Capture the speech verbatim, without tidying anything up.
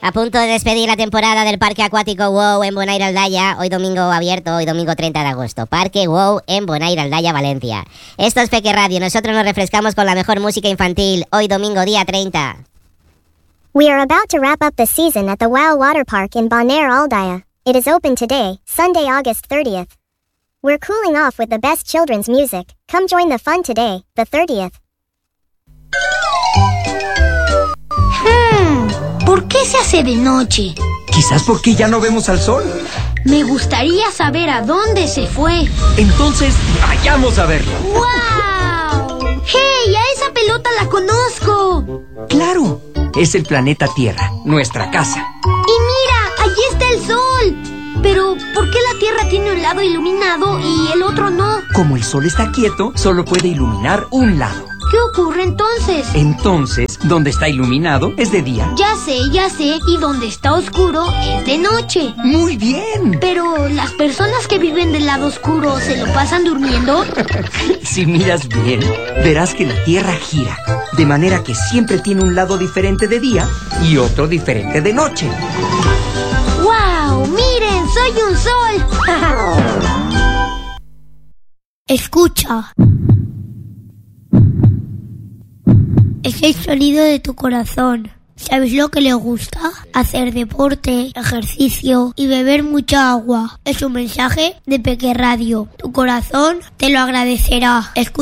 A punto de despedir la temporada del Parque Acuático WOW en Bonaire Aldaya, hoy domingo abierto, hoy domingo treinta de agosto. Parque WOW en Bonaire Aldaya, Valencia. Esto es Peque Radio, nosotros nos refrescamos con la mejor música infantil, hoy domingo día treinta. We are about to wrap up the season at the WOW Water Park in Bonaire Aldaya. It is open today, Sunday, August thirtieth. We're cooling off with the best children's music. Come join the fun today, the thirtieth. Hmm, ¿por qué se hace de noche? Quizás porque ya no vemos al sol. Me gustaría saber a dónde se fue. Entonces, vayamos a verlo. ¡Wow! ¡Hey! ¡A esa pelota la conozco! ¡Claro! Es el planeta Tierra, nuestra casa. ¡Y mira! ¡Allí está el sol! Pero, ¿por qué la Tierra tiene un lado iluminado y el otro no? Como el sol está quieto, solo puede iluminar un lado. ¿Qué ocurre entonces? Entonces, donde está iluminado es de día. Ya sé, ya sé. Y donde está oscuro es de noche. ¡Muy bien! Pero, ¿las personas que viven del lado oscuro se lo pasan durmiendo? Si miras bien, verás que la Tierra gira. De manera que siempre tiene un lado diferente de día y otro diferente de noche. ¡Wow! ¡Miren! ¡Soy un sol! Escucha. Es el sonido de tu corazón. ¿Sabes lo que le gusta? Hacer deporte, ejercicio y beber mucha agua. Es un mensaje de Peque Radio. Tu corazón te lo agradecerá. Escucha.